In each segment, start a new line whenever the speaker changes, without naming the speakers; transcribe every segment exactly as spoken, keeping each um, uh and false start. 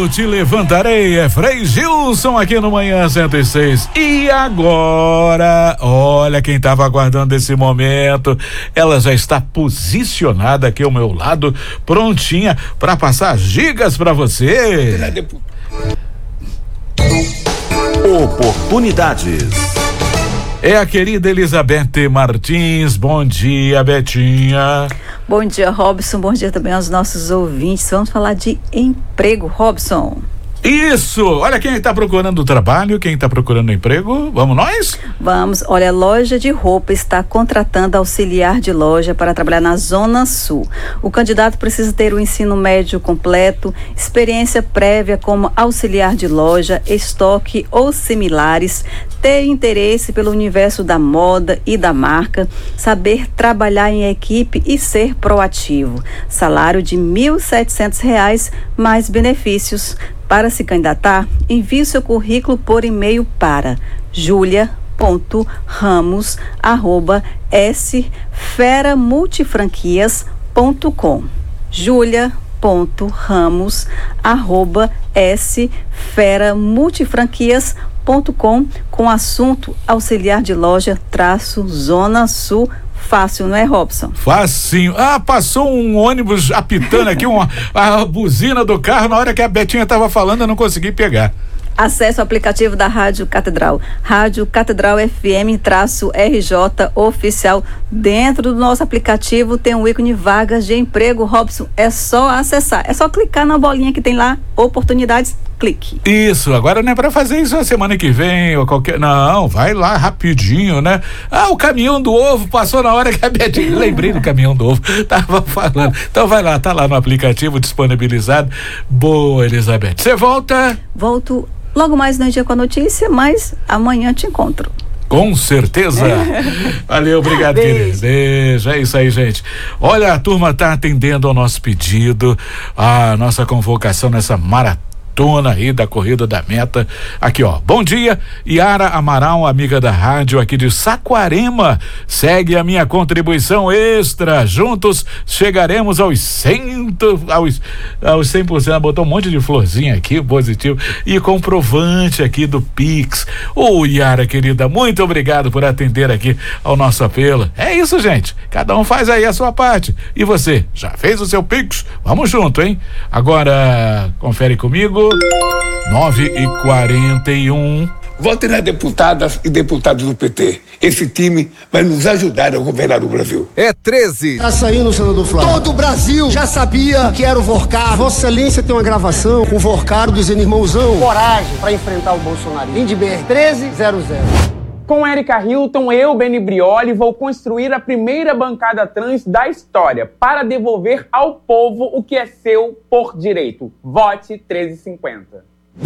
Eu te levantarei, é Frei Gilson aqui no Manhã cento e seis. E agora, olha quem estava aguardando esse momento, ela já está posicionada aqui ao meu lado, prontinha para passar gigas para você.
Oportunidades.
É a querida Elizabeth Martins. Bom dia, Betinha.
Bom dia, Robson. Bom dia também aos nossos ouvintes. Vamos falar de emprego, Robson.
Isso! Olha quem está procurando trabalho, quem está procurando emprego. Vamos nós?
Vamos. Olha, a loja de roupa está contratando auxiliar de loja para trabalhar na Zona Sul. O candidato precisa ter o ensino médio completo, experiência prévia como auxiliar de loja, estoque ou similares, ter interesse pelo universo da moda e da marca, saber trabalhar em equipe e ser proativo. Salário de mil e setecentos reais mais benefícios. Para se candidatar, envie seu currículo por e-mail para julia ponto ramos arroba esfera multifranquias ponto com. julia ponto ramos arroba esfera multifranquias ponto com, com assunto auxiliar de loja traço Zona Sul. Fácil, não é, Robson?
Facinho. Ah, passou um ônibus apitando aqui, uma, a buzina do carro, na hora que a Betinha estava falando, eu não consegui pegar.
Acesse o aplicativo da Rádio Catedral, Rádio Catedral F M R J oficial. Dentro do nosso aplicativo tem um ícone vagas de emprego, Robson. É só acessar, é só clicar na bolinha que tem lá, oportunidades, clique.
Isso, agora não é pra fazer isso a semana que vem ou qualquer, não, vai lá rapidinho, né? Ah, o caminhão do ovo passou na hora que a Betinha, lembrei do caminhão do ovo, tava falando. Então vai lá, tá lá no aplicativo disponibilizado. Boa, Elizabeth. Você volta?
Volto logo mais no Dia com a Notícia, mas amanhã te encontro.
Com certeza. Valeu, obrigado, querido. Beijo. É isso aí, gente. Olha, a turma tá atendendo ao nosso pedido, a nossa convocação nessa maratona aí da Corrida da Meta. Aqui, ó. Bom dia, Yara Amaral, amiga da rádio aqui de Saquarema. Segue a minha contribuição extra. Juntos chegaremos aos cem, aos, aos cem por cento. Botou um monte de florzinha aqui, positivo. E comprovante aqui do Pix. Ô, oh, Yara, querida, muito obrigado por atender aqui ao nosso apelo. É isso, gente. Cada um faz aí a sua parte. E você, já fez o seu Pix? Vamos junto, hein? Agora, confere comigo. nove e quarenta e um.
Votem nas deputadas e deputados do P T. Esse time vai nos ajudar a governar o Brasil.
É treze.
Tá saindo, senador Flávio. Todo o Brasil já sabia que era o Vorcar. Vossa Excelência tem uma gravação com o Vorcar dizendo irmãozão. Coragem para enfrentar o Bolsonaro. Lindbergh, treze zero zero.
Com Érica Hilton, eu, Beni Brioli, vou construir a primeira bancada trans da história para devolver ao povo o que é seu por direito. Vote treze cinquenta.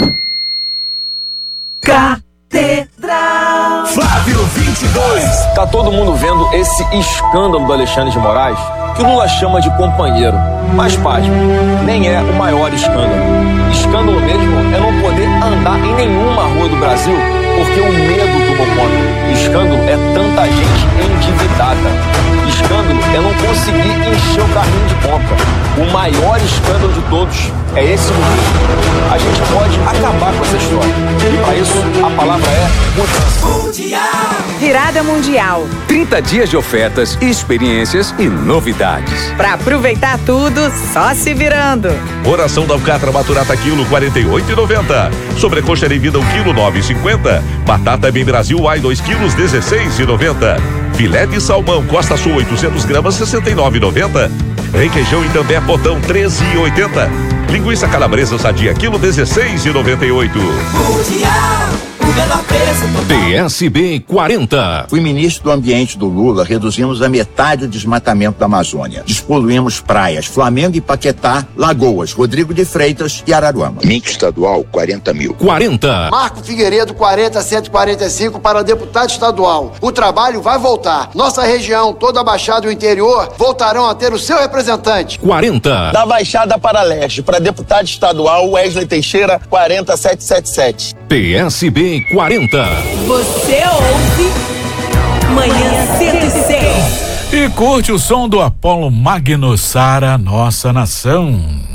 Catedral. Flávio vinte e dois.
Tá todo mundo vendo esse escândalo do Alexandre de Moraes, que o Lula chama de companheiro. Mas, pasme, nem é o maior escândalo. Escândalo mesmo é não poder andar em nenhuma rua do Brasil porque o medo tomou conta. Escândalo é tanta gente endividada. Escândalo é não conseguir encher o carrinho de compra. O maior escândalo de todos é esse governo. A gente pode acabar com essa história. E para isso, a palavra é mudança.
Mundial.
Virada Mundial.
trinta dias de ofertas, experiências e novidades.
Pra aproveitar tudo, só se virando.
Oração da Alcatra Maturata quilo quarenta e oito e noventa. Sobrecoxa em vida um quilo nove e cinquenta. Batata Bem Brasil Ai dois quilos dezesseis e noventa. Filé de salmão Costa Sul oitocentos gramas sessenta e nove e noventa. Requeijão Itambé Potão treze e oitenta. Linguiça calabresa sadia quilo dezesseis e noventa e oito.
Mundial. P S B quarenta.
Fui ministro do Ambiente do Lula, reduzimos a metade o desmatamento da Amazônia. Despoluímos praias, Flamengo e Paquetá, Lagoas, Rodrigo de Freitas e Araruama.
M I C estadual, quarenta mil.
quarenta.
Marco Figueiredo, quarenta, cento e quarenta e cinco para deputado estadual. O trabalho vai voltar. Nossa região, toda a Baixada e o interior, voltarão a ter o seu representante.
quarenta.
Da Baixada para Leste, para deputado estadual, Wesley Teixeira, quarenta, setecentos e setenta e sete.
P S B quarenta.
Você ouve Manhã cento e seis.
E curte o som do Apolo Magno Sara, Nossa Nação.